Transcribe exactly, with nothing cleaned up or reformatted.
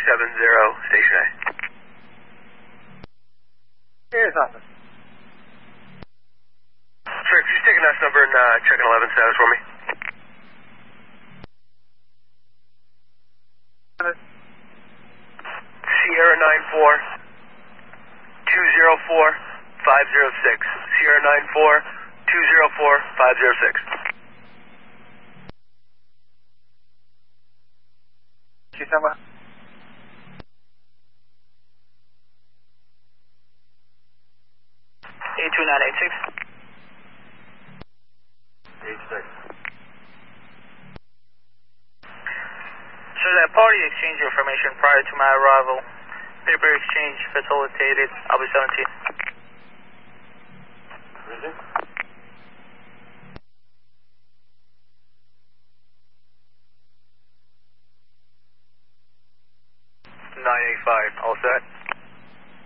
seven zero, Station A. Here's office. Sir, could you take a nice number and uh, check an eleven status for me? Sierra nine four, two zero four, five zero six. Sierra nine four, two zero four, five zero six. She's number. eight two nine eight six. eight six. So that party exchange information prior to my arrival. Paper exchange facilitated. I'll be seventeen. Cruising. nine eight five, all set.